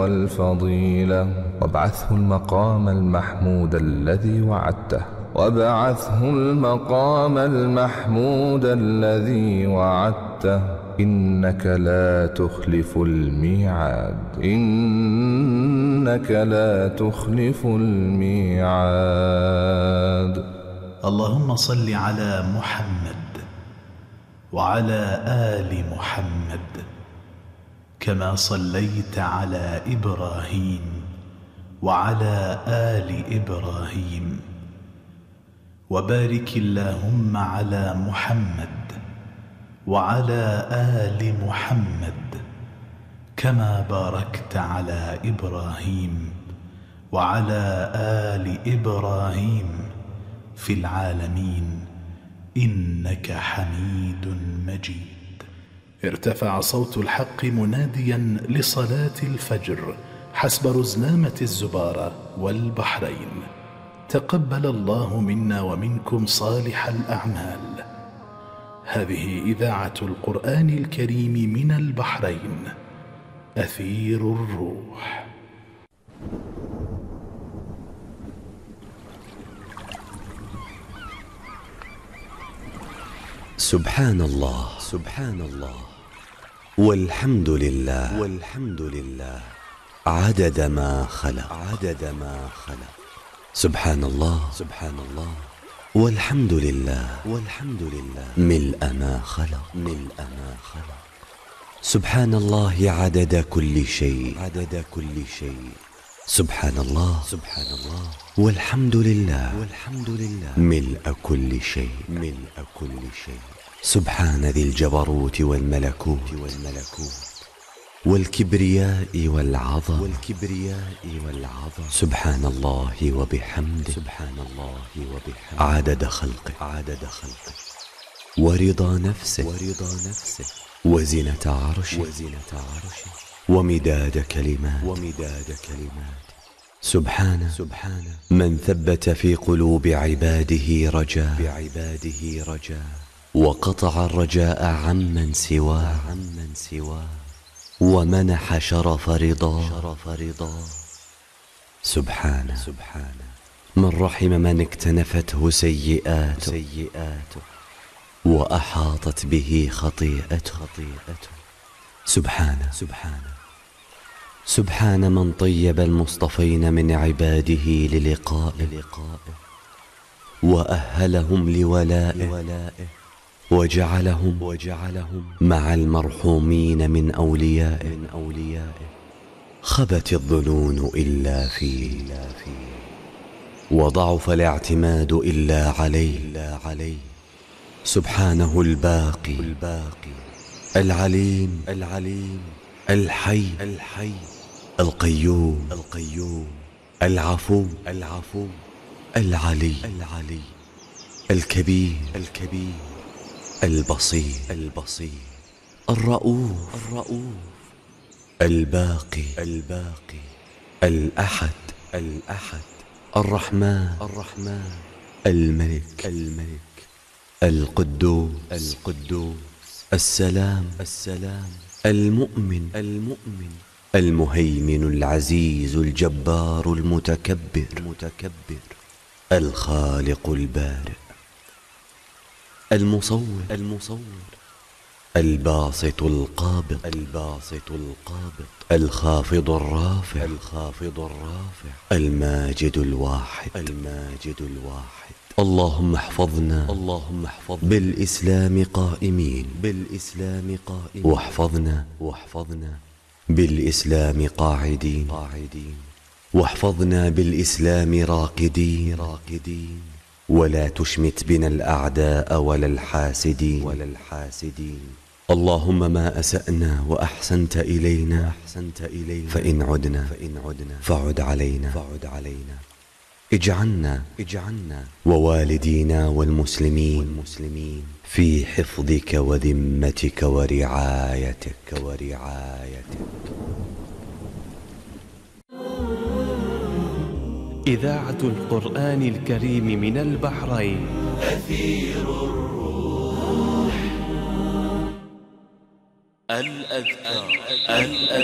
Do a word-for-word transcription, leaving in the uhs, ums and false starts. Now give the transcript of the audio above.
والفضيلة وابعثه المقام المحمود الذي وعدته وابعثه المقام المحمود الذي وعدته إنك لا تخلف الميعاد إنك لا تخلف الميعاد. اللهم صل على محمد وعلى آل محمد كما صليت على إبراهيم وعلى آل إبراهيم، وبارك اللهم على محمد وعلى آل محمد كما باركت على إبراهيم وعلى آل إبراهيم في العالمين إنك حميد مجيد. ارتفع صوت الحق مناديا لصلاة الفجر حسب رزنامة الزبارة والبحرين. تقبل الله منا ومنكم صالح الأعمال. هذه إذاعة القرآن الكريم من البحرين، أثير الروح. سبحان الله سبحان الله والحمد لله والحمد لله عدد ما خلق عدد ما خلق. سبحان الله سبحان الله والحمد لله والحمد لله ملء ما خلق ملء ما خلق. سبحان الله عدد كل شيء عدد كل شيء. سبحان الله سبحان الله والحمد لله والحمد لله ملء كل شيء ملء كل شيء. سبحان ذي الجبروت والملكوت والملكوت والكبرياء والعظمة والكبرياء والعظمة. سبحان الله وبحمده سبحان الله وبحمده عدد خلقه عدد خلقه ورضا نفسه ورضا نفسه وزنة عرشه وزنة عرشه ومداد كلمات ومداد كلمات. سبحانه سبحانه من ثبت في قلوب عباده رجاء بعباده رجاء وقطع الرجاء عمن سواه عمن سواه ومنح شرف رضا شرف رضا. سبحانه سبحانه من رحم من اكتنفته سيئاته سيئاته وأحاطت به خطيئته خطيئته. سبحانه سبحانه سبحان من طيب المصطفين من عباده للقائه وأهلهم لولائه وجعلهم وجعلهم مع المرحومين من أوليائه من أوليائه. خبت الظنون إلا فيه وضعف الاعتماد إلا عليه إلا عليه. سبحانه الباقي الباقي العليم العليم الحي الحي القيوم القيوم العفو العفو العلي العلي الكبير الكبير البصير البصير الرؤوف الرؤوف الباقي الباقي الأحد الأحد الرحمن الرحمن الملك الملك القدوس القدوس السلام السلام المؤمن المؤمن المهيمن العزيز الجبار المتكبر المتكبر الخالق البارئ المصور المصور الباسط القابض الباسط القابض الخافض الرافع الخافض الرافع الماجد الواحد الماجد الواحد. اللهم احفظنا اللهم احفظنا بالإسلام قائمين بالإسلام قائمين واحفظنا واحفظنا بالإسلام قاعدين قاعدين واحفظنا بالإسلام راقدين راقدين ولا تشمت بنا الأعداء ولا الحاسدين ولا الحاسدين. اللهم ما أسأنا وأحسنت إلينا أحسنت إلينا فإن عدنا فإن عدنا فعد علينا فعد علينا. اجعلنا اجعلنا ووالدينا والمسلمين والمسلمين في حفظك وذمتك ورعايتك ورعايتك. إذاعة القرآن الكريم من البحرين، أثير الروح. الأذكار